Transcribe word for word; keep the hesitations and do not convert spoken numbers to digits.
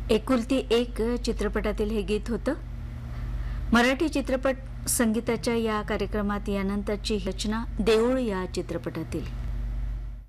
एकुलती एक चित्रपटातील हे गीत होतं. मराठी चित्रपट संगीताच्या या कार्यक्रमात यानंतरची रचना देऊळ या चित्रपटातील.